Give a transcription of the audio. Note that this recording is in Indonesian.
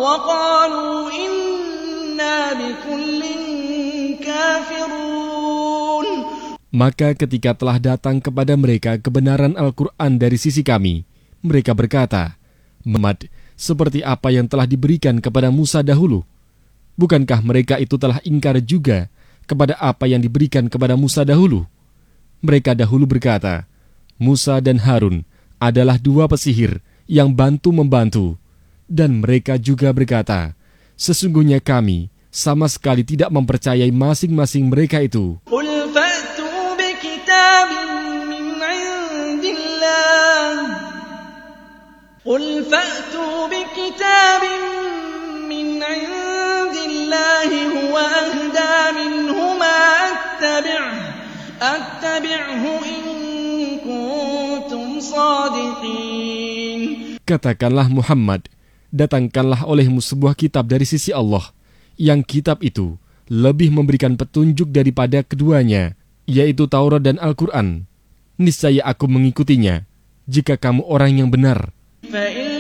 وَقَالُوا إِنَّا بِكُلٍّ كَافِرُونَ. Maka ketika telah datang kepada mereka kebenaran Al-Quran dari sisi kami, mereka berkata, Muhammad, seperti apa yang telah diberikan kepada Musa dahulu. Bukankah mereka itu telah ingkar juga kepada apa yang diberikan kepada Musa dahulu? Mereka dahulu berkata, Musa dan Harun adalah dua pesihir yang bantu-membantu. Dan mereka juga berkata, sesungguhnya kami sama sekali tidak mempercayai masing-masing mereka itu. قُلْ فَأْتُوا بِكِتَابٍ مِّنْ عِندِ اللَّهِ قُلْ فَأْتُوا بِكِتَابٍ مِّنْ عِندِ اللَّهِ هُوَ أَهْدَىٰ مِنْهُمَا أَتَّبِعْهُ إِن كُنتُمْ صَادِقِينَ. Katakanlah Muhammad, datangkanlah olehmu sebuah kitab dari sisi Allah, yang kitab itu lebih memberikan petunjuk daripada keduanya, yaitu Taurat dan Al-Quran. Niscaya aku mengikutinya, jika kamu orang yang benar.